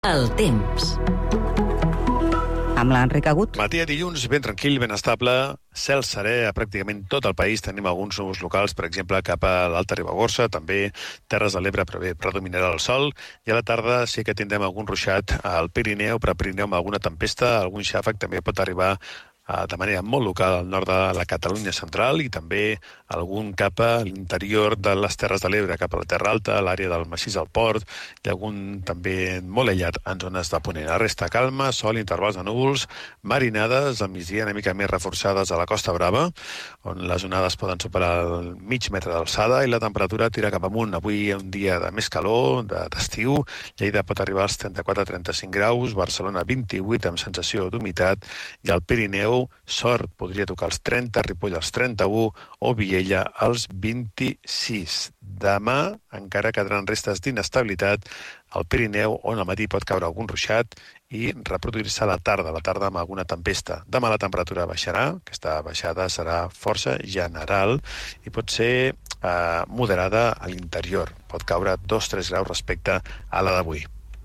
El temps. Amb l'Enric Agut. Matí de dilluns, ben tranquil, ben estable, cel serè a pràcticament tot el país. Tenim alguns núvols locals, per exemple, cap a l'Alta Ribagorça, també Terres de l'Ebre, però bé, predominarà el sol. I a la tarda sí que tindrem algun ruixat al Pirineu, però al Pirineu amb alguna tempesta, algun xàfec també pot arribar de manera molt local al nord de la Catalunya central i també algun cap a l'interior de les Terres de l'Ebre, cap a la Terra Alta, a l'àrea del Massís del Port, i algun també molt aïllat en zones de ponent. La resta calma, sol, intervals de núvols, marinades, al migdia una mica més reforçades a la Costa Brava, on les onades poden superar el mig metre d'alçada i la temperatura tira cap amunt. Avui un dia de més calor, d'estiu, Lleida pot arribar als 34-35 graus, Barcelona 28 amb sensació d'humitat i al Pirineu Sort podria tocar els 30, Ripoll als 31 o Viella als 26. Demà encara quedaran restes d'inestabilitat al Pirineu, on al matí pot caure algun ruixat i reproduir-se a la tarda amb alguna tempesta. Demà la temperatura baixarà, aquesta baixada serà força general i pot ser moderada a l'interior. Pot caure 2-3 graus respecte a la d'avui.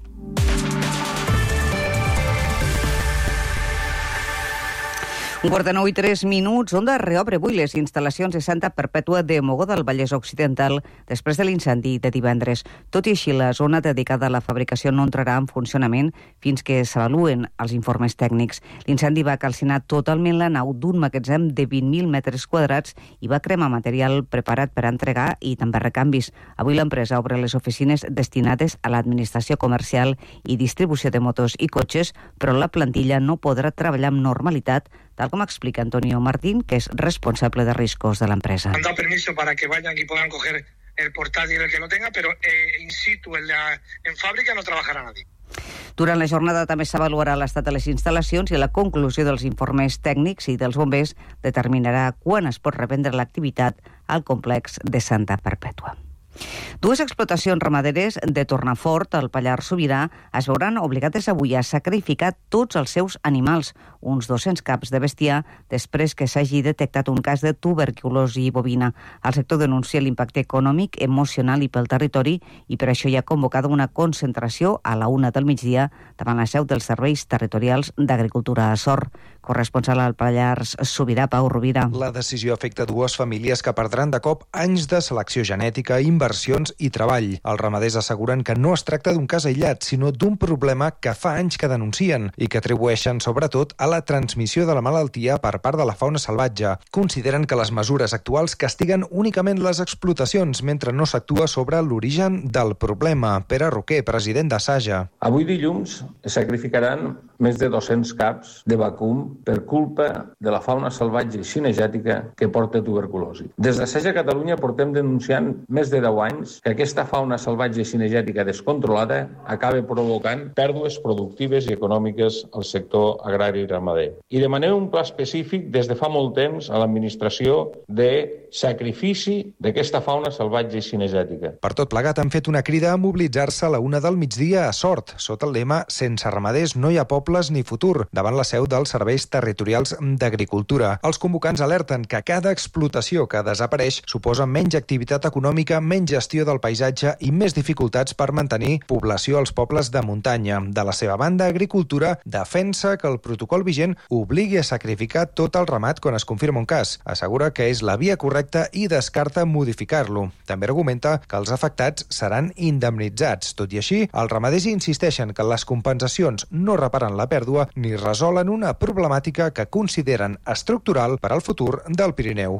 Un quart de 9 i 3 minuts. Onda reobre avui les instal·lacions de Santa Perpètua de Mogó del Vallès Occidental després de l'incendi de divendres. Tot i així, la zona dedicada a la fabricació no entrarà en funcionament fins que s'avaluen els informes tècnics. L'incendi va calcinar totalment la nau d'un magatzem de 20.000 metres quadrats i va cremar material preparat per entregar i també recanvis. Avui l'empresa obre les oficines destinades a l'administració comercial i distribució de motos i cotxes, però la plantilla no podrà treballar amb normalitat, tal com explica Antonio Martín, que es responsable de riscos de la empresa. Han dado permiso para que vayan y puedan coger el portátil el que lo tenga, pero in situ, en fábrica, no trabajará nadie. Durant la jornada també s'avaluarà l'estat de les instal·lacions i la conclusió dels informes tècnics i dels bombers determinarà quan es pot reprendre l'activitat al complex de Santa Perpètua. Dues explotacions ramaderes de Tornafort, al Pallars Sobirà, es veuran obligades avui a sacrificar tots els seus animals, uns 200 caps de bestiar, després que s'hagi detectat un cas de tuberculosi bovina. El sector denuncia l'impacte econòmic, emocional i pel territori i per això hi ha convocada una concentració a la 1 del migdia davant la seu dels serveis territorials d'Agricultura a Sort. Corresponsal al Pallars Sobirà, Pau Rovira. La decisió afecta dues famílies que perdran de cop anys de selecció genètica, inversions i treball. Els ramaders asseguren que no es tracta d'un cas aïllat, sinó d'un problema que fa anys que denuncien i que atribueixen sobretot a la transmissió de la malaltia per part de la fauna salvatge. Consideren que les mesures actuals castiguen únicament les explotacions mentre no s'actua sobre l'origen del problema. Pere Roquer, president de Saja. Avui dilluns es sacrificaran més de 200 caps de vacum per culpa de la fauna salvatge i cinegètica que porta tuberculosi. Des de Saja Catalunya portem denunciant més de 10 anys que aquesta fauna salvatge i cinegètica descontrolada acaba provocant pèrdues productives i econòmiques al sector agrari i ramader. I demanem un pla específic des de fa molt temps a l'administració de sacrifici d'aquesta fauna salvatge i cinegètica. Per tot plegat han fet una crida a mobilitzar-se a la 1 del migdia a Sort, sota el lema «Sense ramaders no hi ha pobles ni futur», davant la seu dels serveis territorials d'Agricultura. Els convocants alerten que cada explotació que desapareix suposa menys activitat econòmica, menys gestió del paisatge i més dificultats per mantenir població als pobles de muntanya. De la seva banda, Agricultura defensa que el protocol vigent obligui a sacrificar tot el ramat quan es confirma un cas. Assegura que és la via correcta i descarta modificar-lo. També argumenta que els afectats seran indemnitzats. Tot i així, els ramaders insisteixen que les compensacions no reparen la pèrdua ni resolen una problemàtica que consideren estructural per al futur del Pirineu.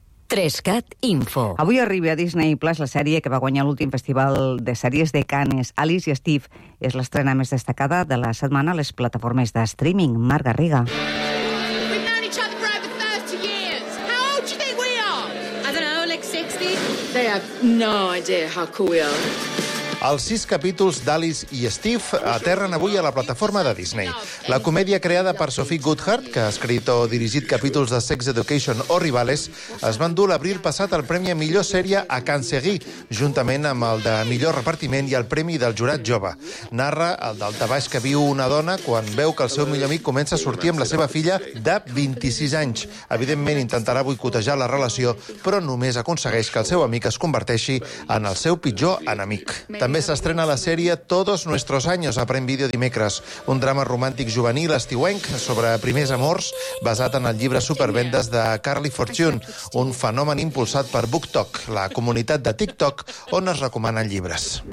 3CAT Info. Avui arriba a Disney Plus la sèrie que va guanyar l'últim festival de sèries de Cannes. Alice i Steve és l'estrena més destacada de la setmana a les plataformes de streaming. Marc Garriga. We've known each other for over 30 years. How old do you think we are? I don't know, like 60? They have no idea how cool we are. Els 6 capítols d'Alice i Steve aterren avui a la plataforma de Disney. La comèdia creada per Sophie Goodhart, que ha escrit o dirigit capítols de Sex Education o Rivales, es va endur l'abril passat el Premi a Millor Sèrie a Can Seguí, juntament amb el de Millor Repartiment i el Premi del Jurat Jove. Narra el daltabaix que viu una dona quan veu que el seu millor amic comença a sortir amb la seva filla de 26 anys. Evidentment intentarà boicotejar la relació, però només aconsegueix que el seu amic es converteixi en el seu pitjor enemic. També També s'estrena la sèrie Todos nuestros años a Prime Video dimecres, un drama romàntic juvenil estiuenc sobre primers amors basat en el llibre Supervendes de Carly Fortune, un fenomen impulsat per BookTok, la comunitat de TikTok on es recomanen llibres.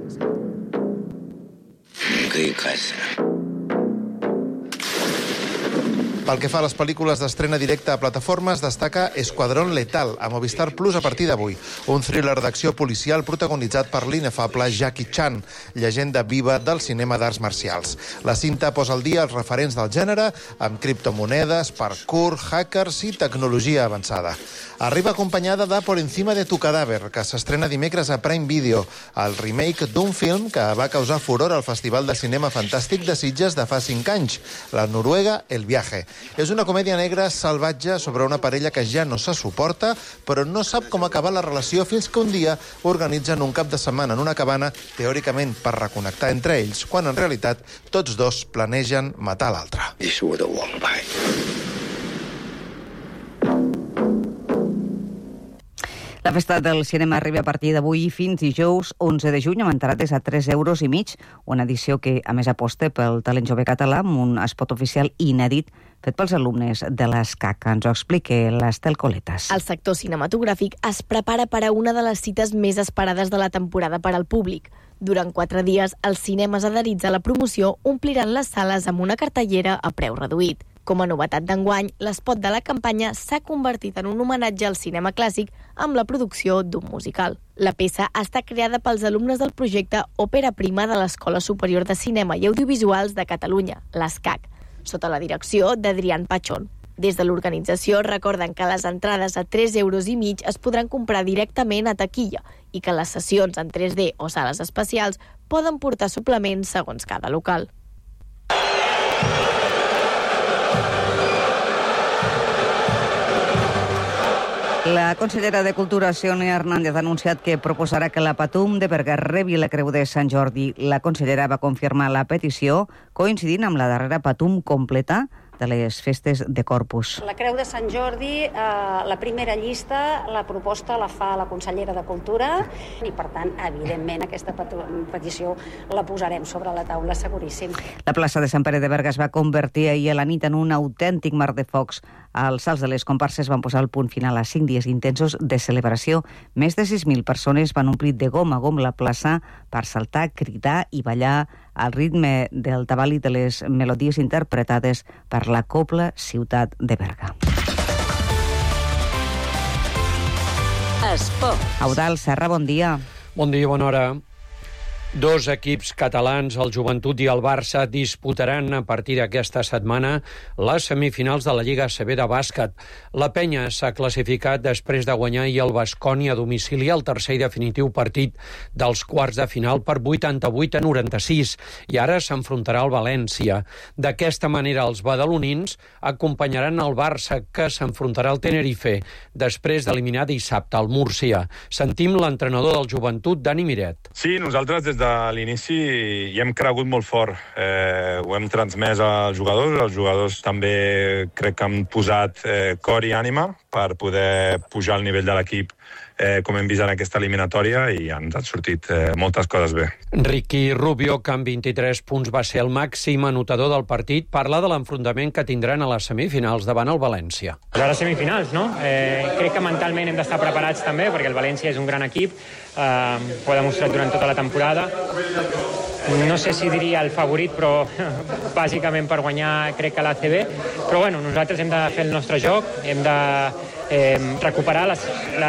Pel que fa a les pel·lícules d'estrena directa a plataformes, destaca Escuadrón Letal, a Movistar Plus a partir d'avui. Un thriller d'acció policial protagonitzat per l'inefable Jackie Chan, llegenda viva del cinema d'arts marcials. La cinta posa al dia els referents del gènere amb criptomonedes, parkour, hackers i tecnologia avançada. Arriba acompanyada de Por encima de tu cadàver, que s'estrena dimecres a Prime Video, el remake d'un film que va causar furor al Festival de Cinema Fantàstic de Sitges de fa 5 anys, la noruega El viaje. És una comèdia negra salvatge sobre una parella que ja no se suporta, però no sap com acabar la relació fins que un dia organitzen un cap de setmana en una cabana, teòricament per reconnectar entre ells, quan en realitat tots dos planegen matar l'altre. La festa del cinema arriba a partir d'avui fins dijous 11 de juny amb entrades a 3,5 euros, una edició que, a més, aposta pel talent jove català amb un espot oficial inèdit fet pels alumnes de l'ESCAC. Ens ho explica l'Estel Coletas. El sector cinematogràfic es prepara per a una de les cites més esperades de la temporada per al públic. Durant 4 dies, els cinemes adherits a la promoció ompliran les sales amb una cartellera a preu reduït. Com a novetat d'enguany, l'espot de la campanya s'ha convertit en un homenatge al cinema clàssic amb la producció d'un musical. La peça està creada pels alumnes del projecte Òpera Prima de l'Escola Superior de Cinema i Audiovisuals de Catalunya, l'ESCAC, sota la direcció d'Adrián Pachón. Des de l'organització recorden que les entrades a 3,5 euros es podran comprar directament a taquilla i que les sessions en 3D o sales especials poden portar suplements segons cada local. La consellera de Cultura, Sònia Hernández, ha anunciat que proposarà que la Patum de Berga rebi la Creu de Sant Jordi. La consellera va confirmar la petició coincidint amb la darrera Patum completa de les festes de Corpus. La Creu de Sant Jordi, la primera llista, la proposta la fa la consellera de Cultura i, per tant, evidentment, aquesta petició la posarem sobre la taula, seguríssim. La plaça de Sant Pere de Berga es va convertir ahir a la nit en un autèntic mar de focs. Els salts de les comparses van posar el punt final a 5 dies intensos de celebració. Més de 6.000 persones van omplir de gom a gom la plaça per saltar, cridar i ballar al ritme del tabal i de les melodies interpretades per la Cobla Ciutat de Berga. Esport. Eudald Serra, bon dia. Bon dia, bona hora. 2 equips catalans, el Joventut i el Barça, disputaran a partir d'aquesta setmana les semifinals de la Lliga ACB de bàsquet. La Penya s'ha classificat després de guanyar ahir el Baskonia a domicili el tercer i definitiu partit dels quarts de final per 88-96 i ara s'enfrontarà al València. D'aquesta manera, els badalonins acompanyaran el Barça, que s'enfrontarà al Tenerife després d'eliminar dissabte el Múrcia. Sentim l'entrenador del Joventut, Dani Miret. Sí, nosaltres des de l'inici hi hem cregut molt fort. Ho hem transmès als jugadors. Els jugadors també crec que han posat cor i ànima per poder pujar el nivell de l'equip com hem vist en aquesta eliminatòria i ens han sortit moltes coses bé. Ricky Rubio, que amb 23 punts va ser el màxim anotador del partit, parla de l'enfrontament que tindran a les semifinals davant el València. A les semifinals, no? Crec que mentalment hem d'estar preparats també, perquè el València és un gran equip, ho ha demostrat durant tota la temporada. No sé si diria el favorit, però bàsicament per guanyar crec que l'ACB. Però bueno, nosaltres hem de fer el nostre joc, hem de recuperar les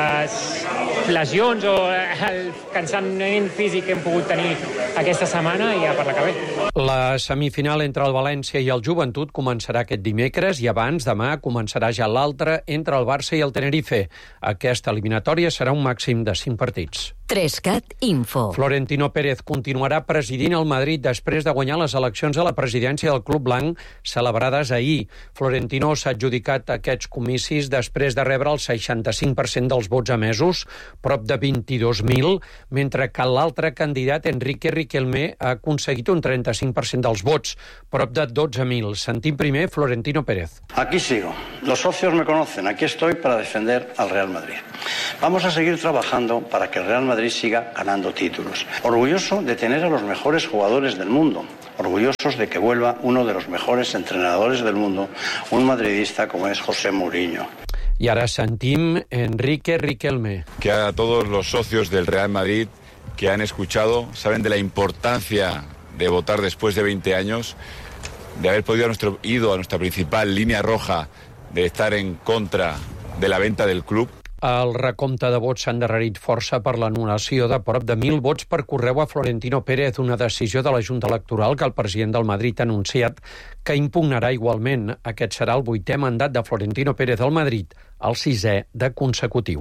lesions o el cansament físic que hem pogut tenir aquesta setmana i ja per la que ve. La semifinal entre el València i el Joventut començarà aquest dimecres i abans demà començarà ja l'altra entre el Barça i el Tenerife. Aquesta eliminatòria serà un màxim de 5 partits. 3CAT Info. Florentino Pérez continuarà presidint el Madrid després de guanyar les eleccions a la presidència del Club Blanc celebrades ahir. Florentino s'ha adjudicat aquests comicis després de rebre el 65% dels vots emesos, prop de 22.000, mentre que l'altre candidat, Enrique Riquelme, ha aconseguit un 35% dels vots, prop de 12.000. Sentim primer Florentino Pérez. Aquí sigo. Los socios me conocen. Aquí estoy para defender al Real Madrid. Vamos a seguir trabajando para que el Real Madrid Madrid siga ganando títulos. Orgulloso de tener a los mejores jugadores del mundo. Orgullosos de que vuelva uno de los mejores entrenadores del mundo, un madridista como es José Mourinho. Y ahora sentim Enrique Riquelme. Que a todos los socios del Real Madrid que han escuchado, saben de la importancia de votar después de 20 años, de haber podido ido a nuestra principal línea roja, de estar en contra de la venta del club. El recompte de vots s'ha endarrerit força per l'anul·lació de prop de 1.000 vots per correu a Florentino Pérez, una decisió de la Junta Electoral que el president del Madrid ha anunciat que impugnarà igualment. Aquest serà el 8è mandat de Florentino Pérez al Madrid, el 6è de consecutiu.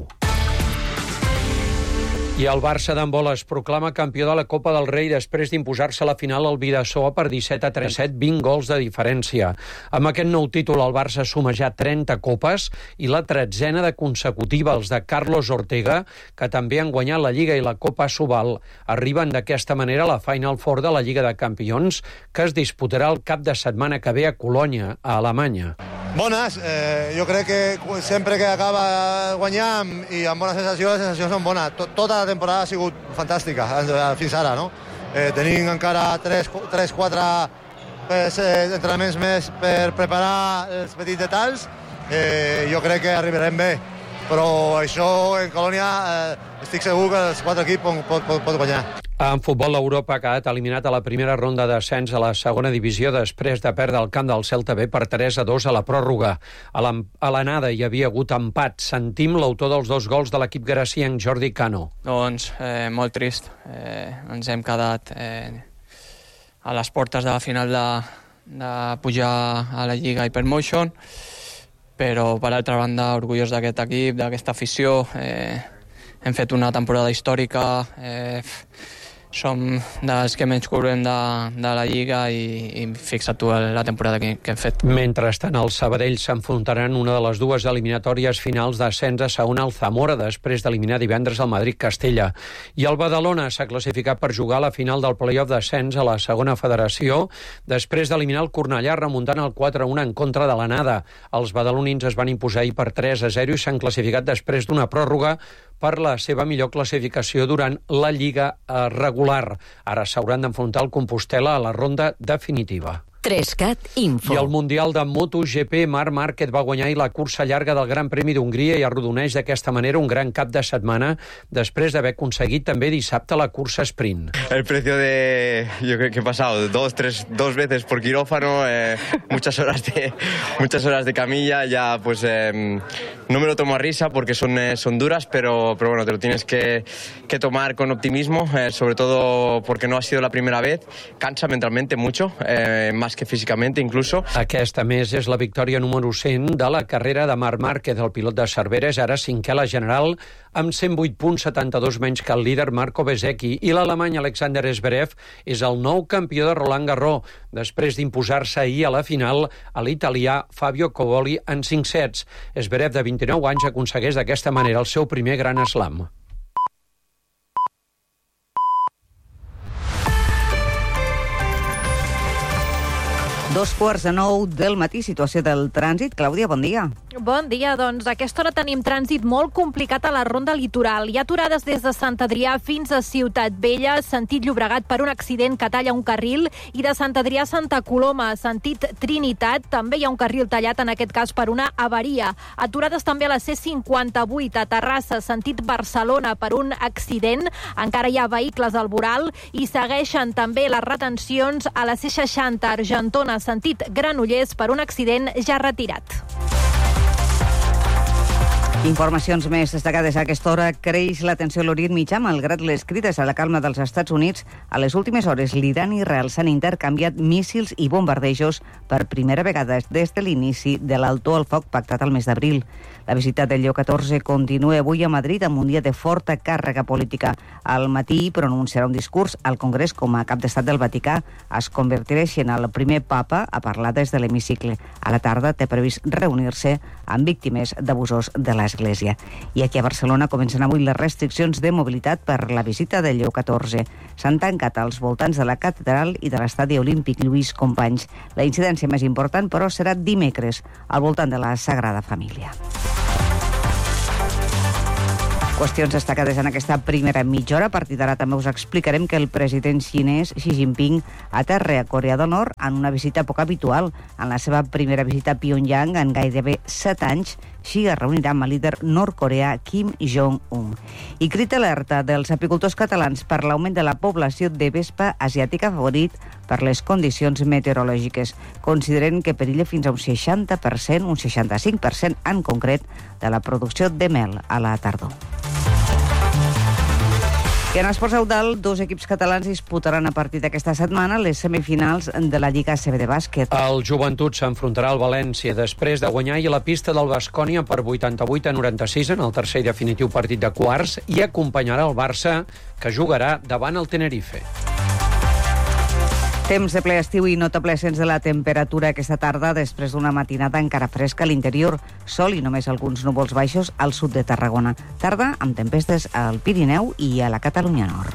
I el Barça d'handbol es proclama campió de la Copa del Rei després d'imposar-se a la final al Bidasoa per 17-37, 20 gols de diferència. Amb aquest nou títol, el Barça suma ja 30 copes i la 13a de consecutiva. Els de Carlos Ortega, que també han guanyat la Lliga i la Copa Subal, arriben d'aquesta manera a la Final Four de la Lliga de Campions, que es disputarà el cap de setmana que ve a Colònia, a Alemanya. Bones, jo crec que sempre que acaba guanyant i amb bona sensació, les sensacions són bones. Tota la temporada ha sigut fantàstica fins ara, no? Tenim encara 3-4 entrenaments més per preparar els petits detalls. Jo crec que arribarem bé, però això en Colònia estic segur que els 4 equips pot guanyar. En futbol, l'Europa ha quedat eliminat a la primera ronda d'ascens a la segona divisió després de perdre el camp del Celta B per 3-2 a la pròrroga. A l'anada hi havia hagut empat. Sentim l'autor dels 2 gols de l'equip gracienc, Jordi Cano. Doncs molt trist. Ens hem quedat a les portes de la final de pujar a la Lliga Hypermotion, però per altra banda orgullós d'aquest equip, d'aquesta afició. Hem fet una temporada històrica, som dels que menys cobrem de la Lliga i fixa't tu la temporada que hem fet. Mentrestant, els Sabadell s'enfrontaran una de les 2 eliminatòries finals d'ascens a segona al Zamora, després d'eliminar divendres el Madrid-Castella. I el Badalona s'ha classificat per jugar a la final del play-off d'ascens a la segona federació, després d'eliminar el Cornellà remuntant el 4-1 en contra de l'anada. Els badalonins es van imposar ahir per 3-0 i s'han classificat després d'una pròrroga per la seva millor classificació durant la Lliga regular. Ara s'hauran d'enfrontar el Compostela a la ronda definitiva. 3CAT Info. I el Mundial de MotoGP, Marc Márquez va guanyar la cursa llarga del Gran Premi d'Hongria i arrodoneix d'aquesta manera un gran cap de setmana després d'haver aconseguit també dissabte la cursa sprint. El precio de... Yo creo que he pasado 2 veces por quirófano, muchas horas de camilla, ya pues no me lo tomo a risa porque son duras, pero bueno, te lo tienes que tomar con optimismo, sobre todo porque no ha sido la primera vez, cansa mentalmente mucho, más que físicamente incluso. Aquesta, més, és la victòria número 100 de la carrera de Marc Márquez, el pilot de Cervera, és ara 5è a la general, amb 108 punts, 72 menys que el líder Marco Bezzecchi, i l'alemany Alexander Zverev és el nou campió de Roland Garros, després d'imposar-se ahir a la final a l'italià Fabio Covoli en 5 sets. Zverev, de 29 anys, aconsegueix d'aquesta manera el seu primer gran slam. Dos quarts de 9 del matí, situació del trànsit. Clàudia, bon dia. Bon dia, doncs a aquesta hora tenim trànsit molt complicat a la ronda litoral. Hi ha aturades des de Sant Adrià fins a Ciutat Vella, sentit Llobregat per un accident que talla un carril, i de Sant Adrià a Santa Coloma, sentit Trinitat, també hi ha un carril tallat, en aquest cas per una avaria. Aturades també a la C58 a Terrassa, sentit Barcelona, per un accident. Encara hi ha vehicles al voral i segueixen també les retencions a la C60 Argentona, sentit Granollers, per un accident ja retirat. Informacions més destacades a aquesta hora. Creix la tensió a l'Orient Mitjà, malgrat les crides a la calma dels Estats Units. A les últimes hores, l'Iran i Israel s'han intercanviat míssils i bombardejos per primera vegada des de l'inici de l'alto al foc pactat al mes d'abril. La visita del Lleó XIV continua avui a Madrid amb un dia de forta càrrega política. Al matí pronunciarà un discurs al Congrés com a cap d'estat del Vaticà. Es convertirà en el primer papa a parlar des de l'hemicicle. A la tarda té previst reunir-se amb víctimes d'abusos de l'Església. I aquí a Barcelona comencen avui les restriccions de mobilitat per la visita del Lleó XIV. S'han tancat als voltants de la catedral i de l'estadi olímpic Lluís Companys. La incidència més important, però, serà dimecres, al voltant de la Sagrada Família. Qüestions destacades en aquesta primera mitja hora. A partir d'ara també us explicarem que el president xinès Xi Jinping aterra a Corea del Nord en una visita poc habitual. En la seva primera visita a Pyongyang en gairebé 7 anys, Xi es reunirà amb el líder nord-coreà Kim Jong-un. I crida alerta dels apicultors catalans per l'augment de la població de vespa asiàtica favorit per les condicions meteorològiques. Consideren que perilla fins a un 60%, un 65% en concret, de la producció de mel a la tardor. I en esports Eudal, 2 equips catalans disputaran a partir d'aquesta setmana les semifinals de la Lliga ACB de bàsquet. El Joventut s'enfrontarà al València després de guanyar i a la pista del Baskonia per 88-96 en el tercer i definitiu partit de quarts i acompanyarà el Barça, que jugarà davant el Tenerife. Temps de ple estiu i notable ascens de la temperatura aquesta tarda després d'una matinada encara fresca a l'interior. Sol i només alguns núvols baixos al sud de Tarragona. Tarda amb tempestes al Pirineu i a la Catalunya Nord.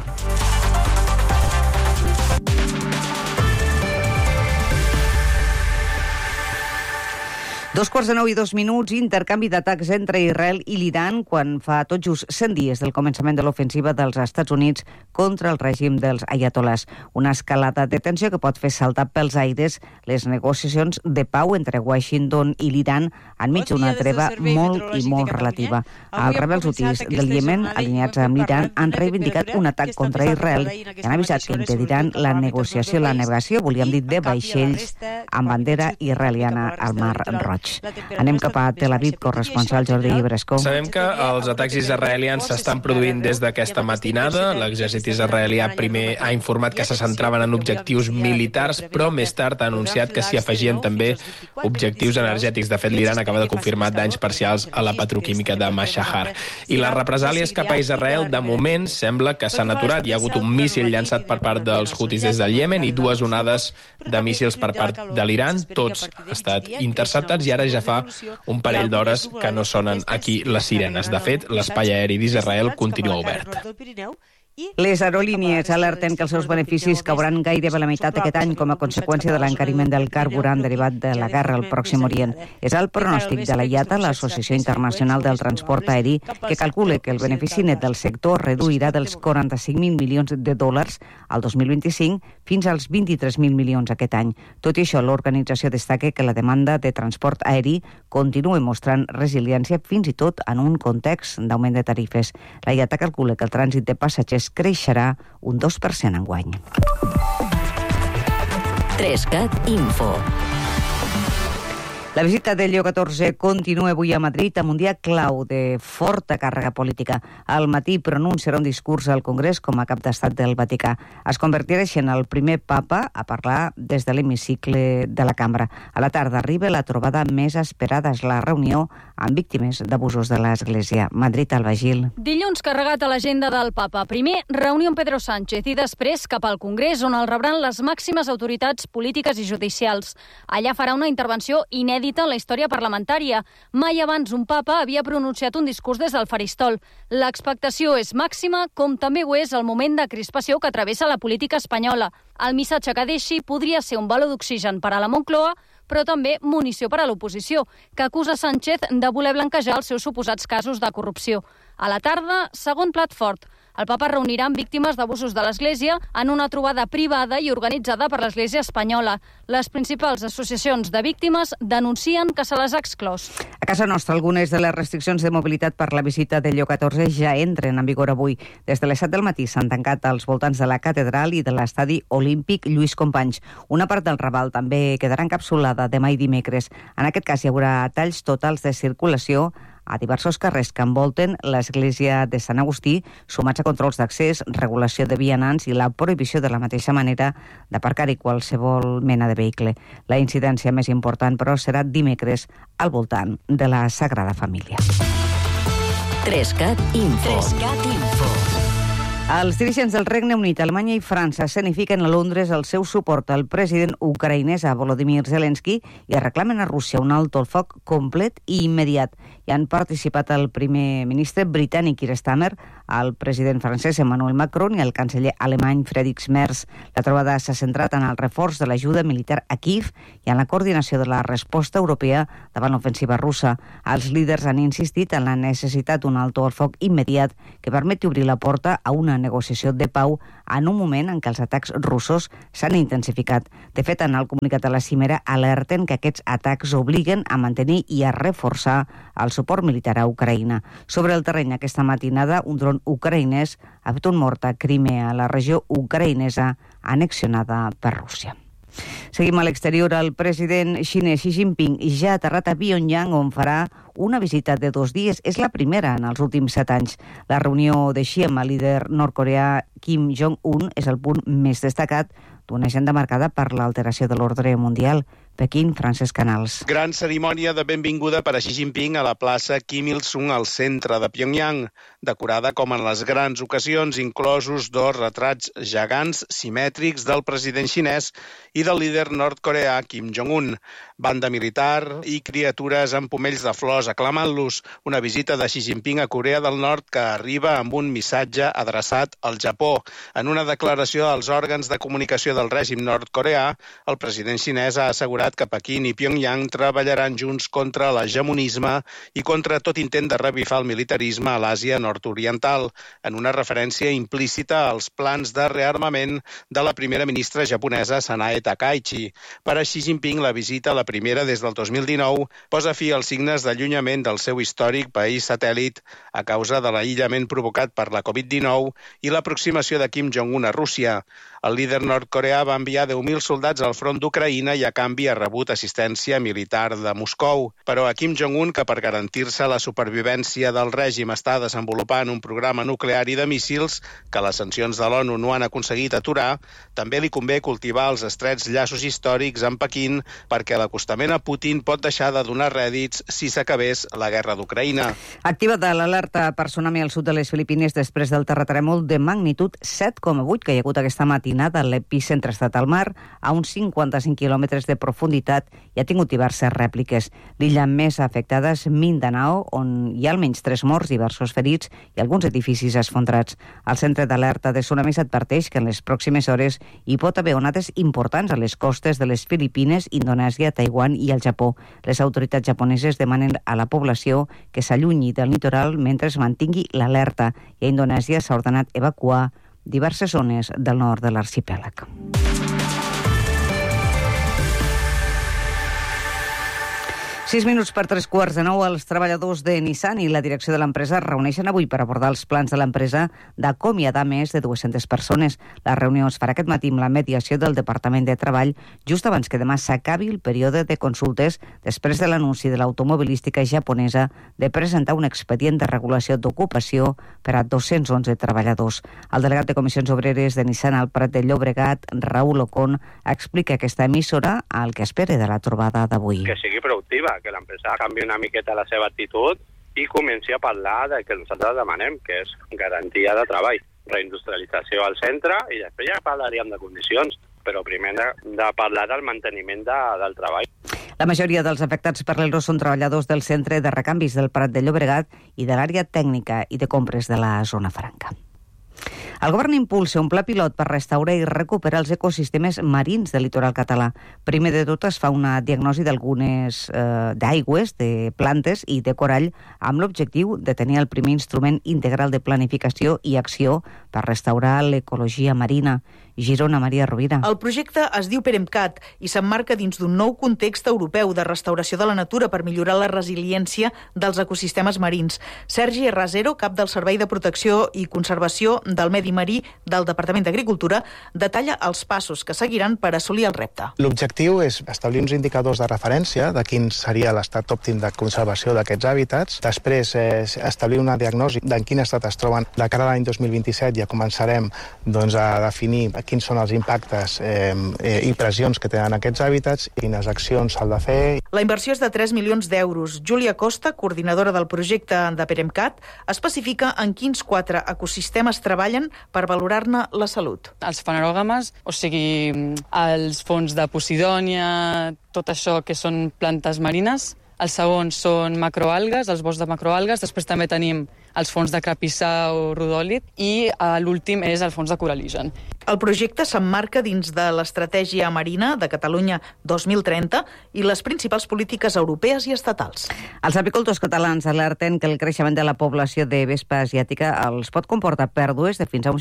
Dos quarts de 9 i 2 minuts, intercanvi d'atacs entre Israel i l'Iran quan fa tot just 100 dies del començament de l'ofensiva dels Estats Units contra el règim dels ayatolás. Una escalada de tensió que pot fer saltar pels aires les negociacions de pau entre Washington i l'Iran enmig d'una treva molt i molt relativa. Els rebels hutis del Iemen, alineats amb l'Iran, han reivindicat un atac contra Israel i han avisat que impediran la negociació, la navegació, volíem dir, de vaixells amb bandera israeliana al Mar Roig. Anem cap a Tel Aviv, corresponsal Jordi Brescó. Sabem que els atacs israelians s'estan produint des d'aquesta matinada. L'exèrcit israelià primer ha informat que se centraven en objectius militars, però més tard ha anunciat que s'hi afegien també objectius energètics. De fet, l'Iran acaba de confirmar danys parcials a la petroquímica de Mashahar. I les represàlies cap a Israel, de moment, sembla que s'han aturat. Hi ha hagut un míssil llançat per part dels hutis des del Iemen i 2 onades de míssils per part de l'Iran. Tots han estat interceptats i ara ja fa un parell d'hores que no sonen aquí les sirenes. De fet, l'espai aeri d'Israel continua obert. Les aerolínies alerten que els seus beneficis cauran gairebé la meitat aquest any com a conseqüència de l'encariment del carburant derivat de la guerra al Pròxim Orient. És el pronòstic de la IATA, l'Associació Internacional del Transport Aeri, que calcula que el benefici net del sector reduirà dels 45.000 milions de dòlars al 2025 fins als 23.000 milions aquest any. Tot i això, l'organització destaca que la demanda de transport aeri continua mostrant resiliència fins i tot en un context d'augment de tarifes. La IATA calcula que el trànsit de passatgers creixerà un 2% enguany. 3CAT Info. La visita de Lleó XIV continua avui a Madrid amb un dia clau de forta càrrega política. Al matí pronunciarà un discurs al Congrés com a cap d'estat del Vaticà. Es convertirà en el primer papa a parlar des de l'hemicicle de la cambra. A la tarda arriba la trobada més esperada, és la reunió amb víctimes d'abusos de l'Església. Madrid, Alba Gil. Dilluns carregat a l'agenda del papa. Primer, reunió amb Pedro Sánchez i després cap al Congrés, on el rebran les màximes autoritats polítiques i judicials. Allà farà una intervenció inèdita en la història parlamentària. Mai abans un papa havia pronunciat un discurs des del faristol. L'expectació és màxima, com també ho és el moment de crispació que travessa la política espanyola. El missatge que deixi podria ser un baló d'oxigen per a la Moncloa, però també munició per a l'oposició, que acusa Sánchez de voler blanquejar els seus suposats casos de corrupció. A la tarda, segon plat fort. El papa reunirà amb víctimes d'abusos de l'Església en una trobada privada i organitzada per l'Església espanyola. Les principals associacions de víctimes denuncien que se les ha exclòs. A casa nostra, algunes de les restriccions de mobilitat per la visita de Lleó XIV ja entren en vigor avui. Des de les 7 del matí s'han tancat als voltants de la catedral i de l'estadi olímpic Lluís Companys. Una part del Raval també quedarà encapsulada demà i dimecres. En aquest cas hi haurà talls totals de circulació a diversos carrers que envolten l'església de Sant Agustí, sumats a controls d'accés, regulació de vianants i la prohibició de la mateixa manera d'aparcar-hi qualsevol mena de vehicle. La incidència més important, però, serà dimecres al voltant de la Sagrada Família. 3CAT Info. 3CAT Info. Els dirigents del Regne Unit, Alemanya i França escenifiquen a Londres el seu suport al president ucraïnès a Volodymyr Zelensky i reclamen a Rússia un alto el foc complet i immediat. Hi han participat el primer ministre britànic Keir Starmer, el president francès Emmanuel Macron i el canceller alemany Friedrich Merz. La trobada s'ha centrat en el reforç de l'ajuda militar a Kiev i en la coordinació de la resposta europea davant l'ofensiva russa. Els líders han insistit en la necessitat d'un alto al foc immediat que permeti obrir la porta a una negociació de pau en un moment en què els atacs russos s'han intensificat. De fet, en el comunicat de la cimera alerten que aquests atacs obliguen a mantenir i a reforçar el suport militar a Ucraïna. Sobre el terreny aquesta matinada, un dron ucraïnès ha fet un mort a Crimea, la regió ucraïnesa annexionada per Rússia. Seguim a l'exterior. El president xinès Xi Jinping ja ha aterrat a Pyongyang, on farà una visita de 2 dies. És la primera en els últims 7 anys. La reunió de Xi amb el líder nord-coreà Kim Jong-un és el punt més destacat d'una agenda marcada per l'alteració de l'ordre mundial. Pequín, Francesc Canals. Gran cerimònia de benvinguda per a Xi Jinping a la plaça Kim Il-sung al centre de Pyongyang, decorada com en les grans ocasions, inclosos 2 retrats gegants simètrics del president xinès i del líder nord-coreà Kim Jong-un. Banda militar i criatures amb pomells de flors aclamant-los. Una visita de Xi Jinping a Corea del Nord que arriba amb un missatge adreçat al Japó. En una declaració als òrgans de comunicació del règim nord-coreà, el president xinès ha assegurat que Pequín i Pyongyang treballaran junts contra l'hegemonisme i contra tot intent de revifar el militarisme a l'Àsia nord-oriental, en una referència implícita als plans de rearmament de la primera ministra japonesa Sanae Takaichi. Per a Xi Jinping, la visita, la primera des del 2019, posa fi als signes d'allunyament del seu històric país satèl·lit a causa de l'aïllament provocat per la Covid-19 i l'aproximació de Kim Jong-un a Rússia. El líder nord-coreà va enviar 10.000 soldats al front d'Ucraïna i a canvi ha rebut assistència militar de Moscou. Però a Kim Jong-un, que per garantir-se la supervivència del règim està desenvolupant un programa nuclear i de míssils que les sancions de l'ONU no han aconseguit aturar, també li convé cultivar els estrets llaços històrics amb Pequín perquè l'acostament a Putin pot deixar de donar rèdits si s'acabés la guerra d'Ucraïna. Activada l'alerta per tsunami al sud de les Filipines després del terratrèmol de magnitud 7,8 que hi ha hagut aquesta matinada. L'epicentre ha estat al mar a uns 55 quilòmetres de profunditat i ha tingut diverses rèpliques. L'illa més afectada és Mindanao, on hi ha almenys 3 morts, diversos ferits i alguns edificis esfondrats. El centre d'alerta de tsunamis adverteix que en les pròximes hores hi pot haver onades importants a les costes de les Filipines, Indonèsia, Taiwan i el Japó. Les autoritats japoneses demanen a la població que s'allunyi del litoral mentre es mantingui l'alerta i a Indonèsia s'ha ordenat evacuar diverses zones del nord de l'arxipèlag. 6 minuts per 3:15. Els treballadors de Nissan i la direcció de l'empresa es reuneixen avui per abordar els plans de l'empresa d'acomiadar més de 200 persones. La reunió es farà aquest matí amb la mediació del Departament de Treball just abans que demà s'acabi el període de consultes després de l'anunci de l'automobilística japonesa de presentar un expedient de regulació d'ocupació per a 211 treballadors. El delegat de Comissions Obreres de Nissan al Prat de Llobregat, Raúl Ocon, explica aquesta emissora el que espera de la trobada d'avui. Que sigui productiva, que l'empresa canvi una miqueta la seva actitud i comenci a parlar del que nosaltres demanem, que és garantia de treball, reindustrialització al centre, i després ja parlaríem de condicions, però primer de parlar del manteniment del treball. La majoria dels afectats per l'ERTO són treballadors del centre de recanvis del Prat de Llobregat i de l'àrea tècnica i de compres de la zona franca. El govern impulsa un pla pilot per restaurar i recuperar els ecosistemes marins del litoral català. Primer de tot es fa una diagnosi d'algunes d'aigües, de plantes i de corall amb l'objectiu de tenir el primer instrument integral de planificació i acció per restaurar l'ecologia marina. Girona, Maria Rovira. El projecte es diu PEREMCAT i s'emmarca dins d'un nou context europeu de restauració de la natura per millorar la resiliència dels ecosistemes marins. Sergi Rasero, cap del Servei de Protecció i Conservació del Medi Marí del Departament d'Agricultura, detalla els passos que seguiran per assolir el repte. L'objectiu és establir uns indicadors de referència de quin seria l'estat òptim de conservació d'aquests hàbitats. Després establir una diagnosi d'en quin estat es troben. De cara a l'any 2027 ja començarem a definir quins són els impactes i pressions que tenen aquests hàbitats i quines accions s'han de fer. La inversió és de 3 milions d'euros. Júlia Costa, coordinadora del projecte de PEREMCAT, especifica en quins 4 ecosistemes treballen per valorar-ne la salut. Els fanerògames, o sigui, els fons de Posidònia, tot això que són plantes marines. Els segons són macroalgues, els boscs de macroalgues. Després també tenim els fons de crapissà o rodòlit, i l'últim és el fons de coraligen. El projecte s'emmarca dins de l'Estratègia Marina de Catalunya 2030 i les principals polítiques europees i estatals. Els apicultors catalans alerten que el creixement de la població de vespa asiàtica els pot comportar pèrdues de fins a un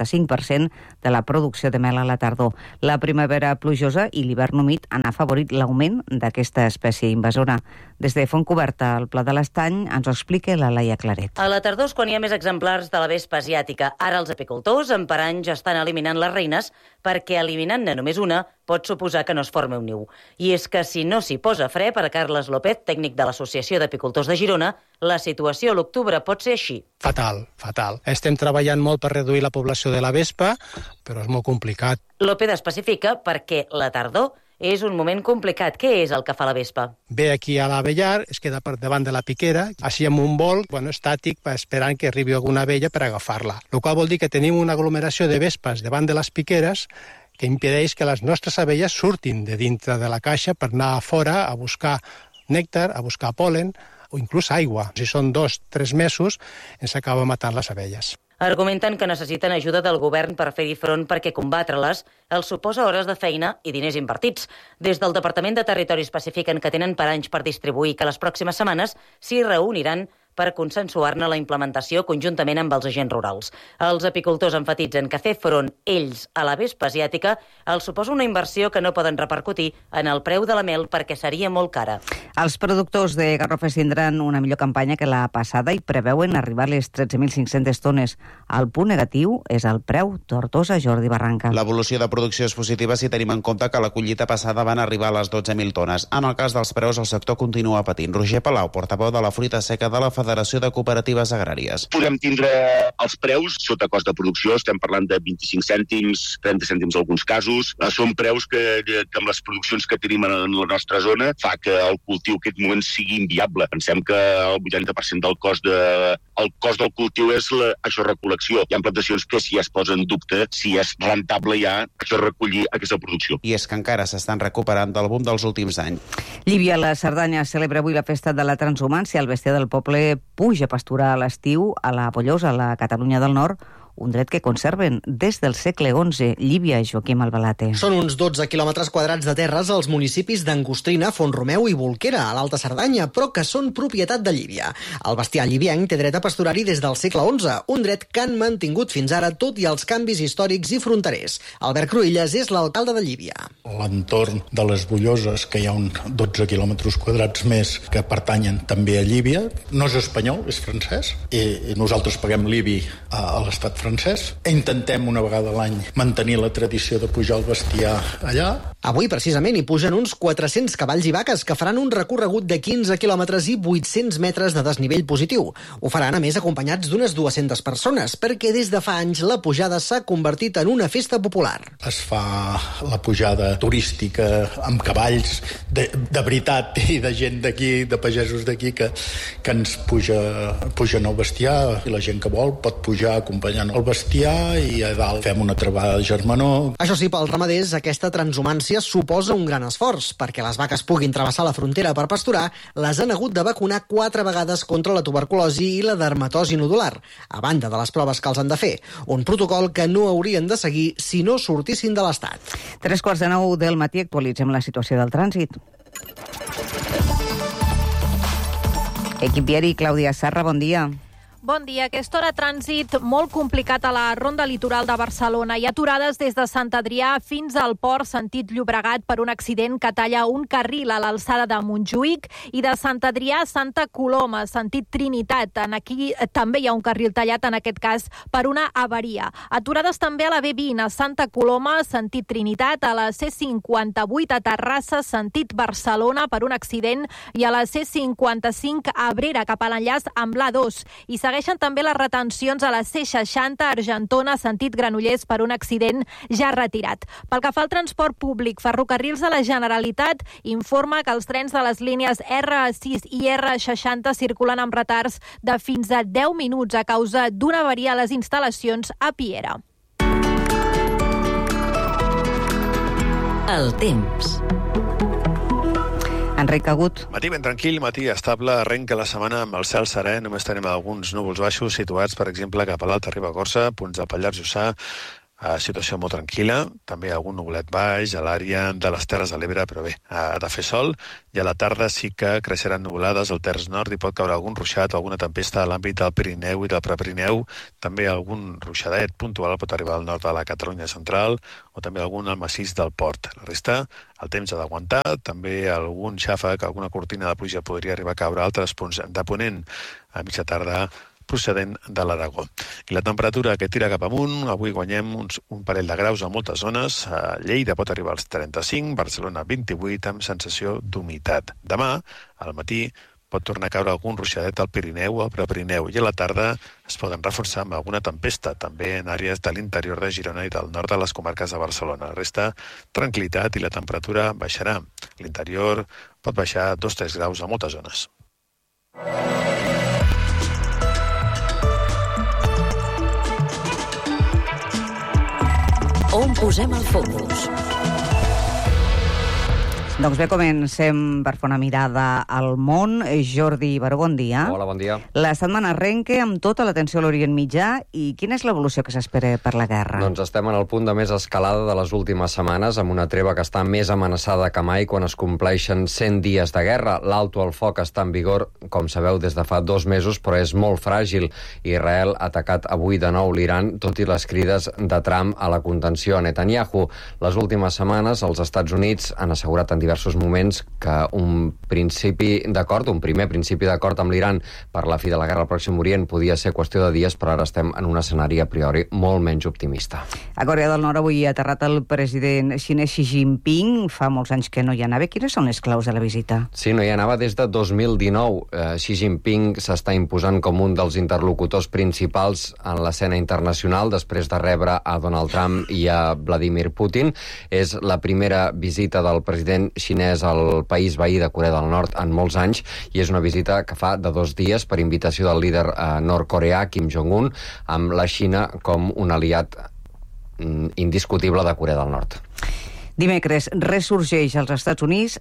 65% de la producció de mel a la tardor. La primavera plujosa i l'hivern humit han afavorit l'augment d'aquesta espècie invasora. Des de Fontcoberta, al Pla de l'Estany, ens ho explica la Laia Claret. A la tardor és quan hi ha més exemplars de la vespa asiàtica. Ara els apicultors, en parany, ja estan eliminant les reines perquè eliminant-ne només una pot suposar que no es formi un niu. I és que si no s'hi posa fre, per a Carles López, tècnic de l'Associació d'Apicultors de Girona, la situació a l'octubre pot ser així. Fatal. Estem treballant molt per reduir la població de la vespa, però és molt complicat. López especifica perquè la tardor és un moment complicat. Què és el que fa la vespa? Ve aquí a l'avellar, es queda per davant de la piquera, així amb un vol estàtic, esperant que arribi alguna abella per agafar-la. El qual vol dir que tenim una aglomeració de vespes davant de les piqueres que impedeix que les nostres abelles surtin de dintre de la caixa per anar a fora a buscar nèctar, a buscar pol·len o inclús aigua. Si són 2-3 mesos, ens acaba matant les abelles. Argumenten que necessiten ajuda del govern per fer-hi front perquè combatre-les els suposa hores de feina i diners invertits. Des del Departament de Territori especifiquen que tenen paranys per distribuir i que les pròximes setmanes s'hi reuniran per consensuar-ne la implementació conjuntament amb els agents rurals. Els apicultors enfatitzen que fer front ells a la vespa asiàtica els suposa una inversió que no poden repercutir en el preu de la mel perquè seria molt cara. Els productors de garrofes tindran una millor campanya que la passada i preveuen arribar a les 13.500 tones. El punt negatiu és el preu. Tortosa, Jordi Barranca. L'evolució de producció és positiva si tenim en compte que la collita passada van arribar a les 12.000 tones. En el cas dels preus, el sector continua patint. Roger Palau, portaveu de la fruita seca de la Federació de Cooperatives Agràries. Podem tindre els preus sota cost de producció, estem parlant de 25 cèntims, 30 cèntims en alguns casos. Són preus que amb les produccions que tenim en la nostra zona fa que el cultiu en aquest moment sigui inviable. Pensem que el 80% del cost del cultiu és això recol·lecció. Hi ha plantacions que si es posa en dubte si és rentable ja això recollir aquesta producció. I és que encara s'estan recuperant del boom dels últims anys. Llívia, la Cerdanya, celebra avui la festa de la transhumància. El bestiar del poble puja a pasturar a l'estiu a la Pollosa, a la Catalunya del Nord, un dret que conserven des del segle XI. Llívia, Joaquim Albalate. Són uns 12 quilòmetres quadrats de terres als municipis d'Angostrina, Font-romeu i Bolquera, a l'Alta Cerdanya, però que són propietat de Llívia. El bestiar llibienc té dret a pasturar-hi des del segle XI, un dret que han mantingut fins ara tot i els canvis històrics i fronterers. Albert Cruïlles és l'alcalde de Llívia. L'entorn de les Bulloses, que hi ha uns 12 quilòmetres quadrats més que pertanyen també a Llívia, no és espanyol, és francès, i nosaltres paguem l'IBI a l'estat francès. Intentem una vegada a l'any mantenir la tradició de pujar el bestiar allà. Avui, precisament, hi pugen uns 400 cavalls i vaques que faran un recorregut de 15 quilòmetres i 800 metres de desnivell positiu. Ho faran, a més, acompanyats d'unes 200 persones, perquè des de fa anys la pujada s'ha convertit en una festa popular. Es fa la pujada turística amb cavalls de veritat i de gent d'aquí, de pagesos d'aquí, que ens pugen el bestiar, i la gent que vol pot pujar acompanyant el bestiar, i a dalt fem una trebada de germanor. Això sí, pels ramaders, aquesta transhumància suposa un gran esforç. Perquè les vaques puguin travessar la frontera per pasturar, les han hagut de vacunar 4 vegades contra la tuberculosi i la dermatosi nodular, a banda de les proves que els han de fer. Un protocol que no haurien de seguir si no sortissin de l'Estat. 8:45 del matí, actualitzem la situació del trànsit. Equip viari, Clàudia Sarra, bon dia. Bon dia. Aquesta hora trànsit molt complicat a la ronda litoral de Barcelona. Hi ha aturades des de Sant Adrià fins al port sentit Llobregat per un accident que talla un carril a l'alçada de Montjuïc, i de Sant Adrià a Santa Coloma, sentit Trinitat. Aquí també hi ha un carril tallat, en aquest cas per una avaria. Aturades també a la B20 a Santa Coloma, sentit Trinitat, a la C58 a Terrassa, sentit Barcelona, per un accident, i a la C55 a Abrera, cap a l'enllaç amb l'A2. I segueixen també les retencions a la C60 a Argentona, sentit Granollers, per un accident ja retirat. Pel que fa al transport públic, Ferrocarrils de la Generalitat informa que els trens de les línies R6 i R60 circulen amb retards de fins a 10 minuts a causa d'una avaria a les instal·lacions a Piera. El temps. Enric Agut. Matí ben tranquil, matí estable, arrenca la setmana amb el cel serè, només tenim alguns núvols baixos situats, per exemple, cap a l'Alta Ribagorça, punts del Pallars Jussà, situació molt tranquil·la, també algun nuvolet baix a l'àrea de les Terres de l'Ebre, però bé, ha de fer sol, i a la tarda sí que creixeran nuvolades al terç nord i pot caure algun ruixat o alguna tempesta a l'àmbit del Pirineu i del Prepirineu, també algun ruixadet puntual pot arribar al nord de la Catalunya central o també algun al massís del Port. La resta, el temps ha d'aguantar, també algun xàfec, alguna cortina de pluja podria arribar a caure a altres punts de ponent a mitja tarda procedent de l'Aragó. I la temperatura que tira cap amunt, avui guanyem un parell de graus a moltes zones. A Lleida pot arribar als 35, Barcelona 28, amb sensació d'humitat. Demà, al matí, pot tornar a caure algun ruixadet al Pirineu o al Prepirineu i a la tarda es poden reforçar amb alguna tempesta, també en àrees de l'interior de Girona i del nord de les comarques de Barcelona. La resta, tranquil·litat i la temperatura baixarà. L'interior pot baixar 2-3 graus a moltes zones. On posem el focus? Doncs bé, comencem per fer una mirada al món. Jordi Baró, bon dia. Hola, bon dia. La setmana arrenca amb tota l'atenció a l'Orient Mitjà i quina és l'evolució que s'espera per la guerra? Doncs estem en el punt de més escalada de les últimes setmanes, amb una treva que està més amenaçada que mai quan es compleixen 100 dies de guerra. L'alto al foc està en vigor, com sabeu, des de fa 2 mesos, però és molt fràgil. Israel ha atacat avui de nou l'Iran, tot i les crides de Trump a la contenció a Netanyahu. Les últimes setmanes, els Estats Units han assegurat en diversos moments que un primer principi d'acord amb l'Iran per la fi de la guerra al Pròxim Orient podia ser qüestió de dies, però ara estem en un escenari a priori molt menys optimista. A Corea del Nord avui ha aterrat el president xinès Xi Jinping. Fa molts anys que no hi anava. Quines són les claus de la visita? Sí, no hi anava des de 2019. Xi Jinping s'està imposant com un dels interlocutors principals en l'escena internacional després de rebre a Donald Trump i a Vladimir Putin. És la primera visita del president xinès al país veí de Corea del Nord en molts anys i és una visita que fa de 2 dies per invitació del líder nord-coreà Kim Jong-un, amb la Xina com un aliat indiscutible de Corea del Nord. Dimecres ressorgeix als Estats Units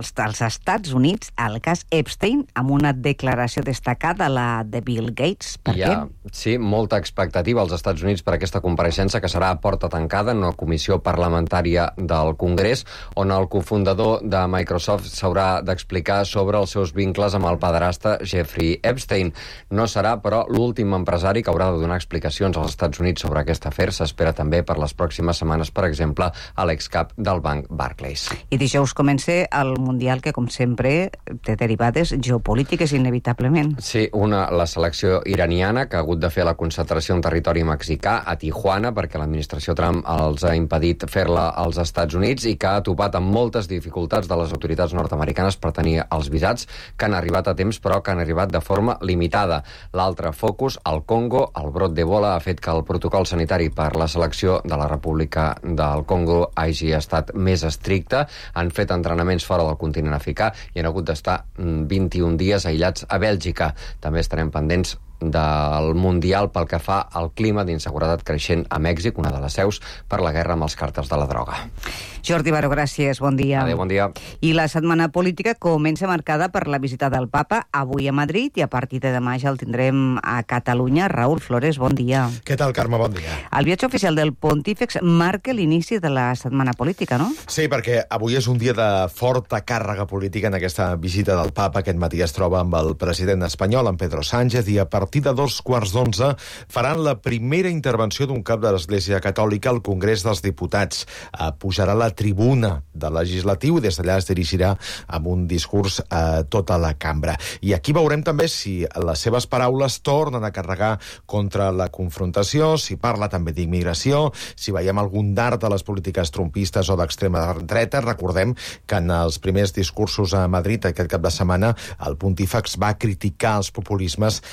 el cas Epstein amb una declaració destacada, la de Bill Gates. Per què? Sí, molta expectativa als Estats Units per aquesta compareixença que serà a porta tancada en una comissió parlamentària del Congrés on el cofundador de Microsoft s'haurà d'explicar sobre els seus vincles amb el pederasta Jeffrey Epstein. No serà, però, l'últim empresari que haurà de donar explicacions als Estats Units sobre aquest afer. S'espera també per les pròximes setmanes, per exemple, a l'excap del banc Barclays. I dijous comença el Mundial que, com sempre, té derivades geopolítiques inevitablement. Sí, la selecció iraniana que ha hagut de fer la concentració en territori mexicà a Tijuana perquè l'administració Trump els ha impedit fer-la als Estats Units i que ha topat amb moltes dificultats de les autoritats nord-americanes per tenir els visats que han arribat a temps però que han arribat de forma limitada. L'altre focus, el Congo, el brot d'Ebola ha fet que el protocol sanitari per la selecció de la República del Congo hagi estat més estricte, han fet entrenaments fora del continent africà i han hagut d'estar 21 dies aïllats a Bèlgica. També estarem pendents del Mundial pel que fa al clima d'inseguretat creixent a Mèxic, una de les seus per la guerra amb els càrtels de la droga. Jordi Baró, gràcies, bon dia. Adéu, bon dia. I la setmana política comença marcada per la visita del papa avui a Madrid i a partir de demà ja el tindrem a Catalunya. Raúl Flores, bon dia. Què tal, Carme? Bon dia. El viatge oficial del Pontífex marca l'inici de la setmana política, no? Sí, perquè avui és un dia de forta càrrega política en aquesta visita del papa. Aquest matí es troba amb el president espanyol, en Pedro Sánchez, i a partir de 2:15 faran la primera intervenció d'un cap de l'Església Catòlica al Congrés dels Diputats. Pujarà a la tribuna del Legislatiu i des d'allà es dirigirà amb un discurs a tota la cambra. I aquí veurem també si les seves paraules tornen a carregar contra la confrontació, si parla també d'immigració, si veiem algun dart de les polítiques trumpistes o d'extrema dreta. Recordem que en els primers discursos a Madrid aquest cap de setmana el Pontífex va criticar els populismes i també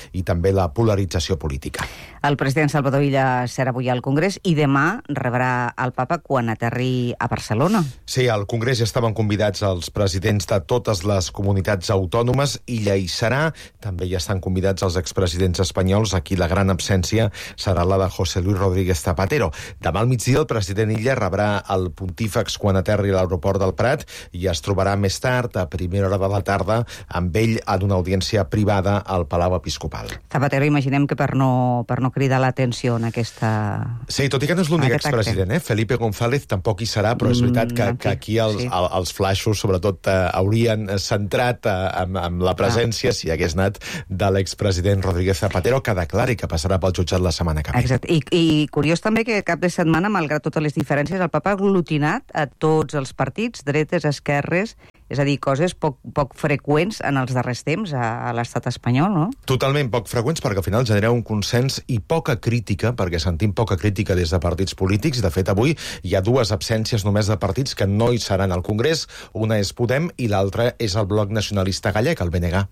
també la polarització política. El president Salvador Illa serà avui al Congrés i demà rebrà el papa quan aterri a Barcelona. Sí, al Congrés ja estaven convidats els presidents de totes les comunitats autònomes. Illa hi serà. També ja estan convidats els expresidents espanyols. Aquí la gran absència serà la de José Luis Rodríguez Zapatero. Demà al migdia el president Illa rebrà el pontífex quan aterri a l'aeroport del Prat i es trobarà més tard, a primera hora de la tarda, amb ell en una audiència privada al Palau Episcopal. Zapatero, imaginem que per no cridar l'atenció en aquesta... Sí, tot i que no és l'únic expresident, Felipe González tampoc hi serà, però és veritat que aquí els flaixos, sobretot, haurien centrat amb la presència, si hagués anat, de l'expresident Rodríguez Zapatero, que declari que passarà pel jutjat la setmana que ve. Exacte. I curiós també que cap de setmana, malgrat totes les diferències, el papa ha aglutinat a tots els partits, dretes, esquerres, és a dir, coses poc freqüents en els darrers temps a l'estat espanyol, no? Totalment poc freqüents, perquè al final genera un consens i poca crítica, perquè sentim poca crítica des de partits polítics. De fet, avui hi ha dues absències només de partits que no hi seran al Congrés. Una és Podem i l'altra és el Bloc Nacionalista Gallec, el BNG.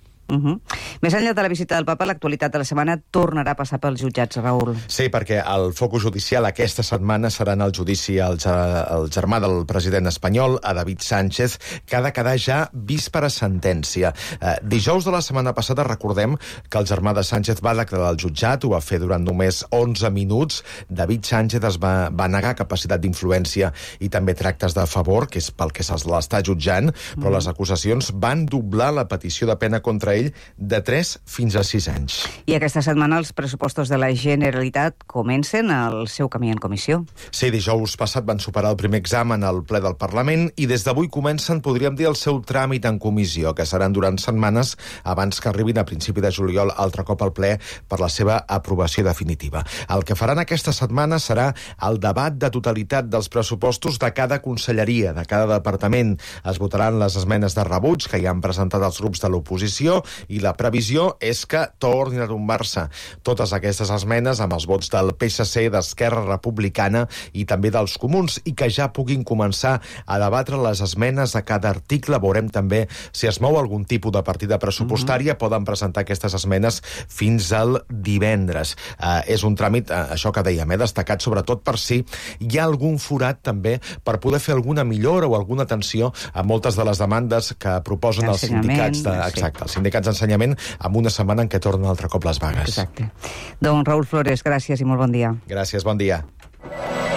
Més enllà de la visita del papa, l'actualitat de la setmana tornarà a passar pels jutjats, Raül. Sí, perquè el focus judicial aquesta setmana serà en el judici al germà del president espanyol, a David Sánchez, que ha de quedar ja víspera sentència. Dijous de la setmana passada recordem que el germà de Sánchez va declarar al jutjat, ho va fer durant només 11 minuts. David Sánchez es va negar capacitat d'influència i també tractes de favor, que és pel que se l'està jutjant, però les acusacions van doblar la petició de pena contra ell de 3 fins a 6 anys. I aquesta setmana els pressupostos de la Generalitat comencen el seu camí en comissió. Sí, dijous passat van superar el primer examen al ple del Parlament i des d'avui comencen, podríem dir, el seu tràmit en comissió, que seran durant setmanes abans que arribin a principi de juliol altre cop al ple per la seva aprovació definitiva. El que faran aquesta setmana serà el debat de totalitat dels pressupostos de cada conselleria, de cada departament. Es votaran les esmenes de rebuig que hi han presentat els grups de l'oposició i la previsió és que tornin a tombar-se totes aquestes esmenes amb els vots del PSC, d'Esquerra Republicana i també dels Comuns, i que ja puguin començar a debatre les esmenes a cada article. Veurem també si es mou algun tipus de partida pressupostària. Poden presentar aquestes esmenes fins al divendres. És un tràmit, això que dèiem, destacat sobretot per si hi ha algun forat també per poder fer alguna millora o alguna atenció a moltes de les demandes que proposen els sindicats exacte, els sindicats d'ensenyament, amb una setmana en què tornen altre cop les vagues. Exacte. Doncs Raül Flores, gràcies i molt bon dia. Gràcies, bon dia.